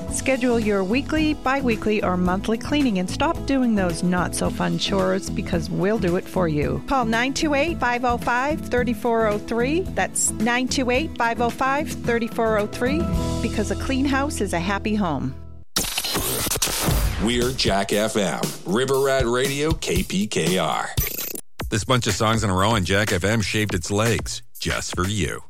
Schedule your weekly, bi-weekly, or monthly cleaning and stop doing those not-so-fun chores because we'll do it for you. Call 928-505-3403. That's 928-505-3403 because a clean house is a happy home. We're Jack FM, River Rat Radio, KPKR. This bunch of songs in a row on Jack FM shaved its legs just for you.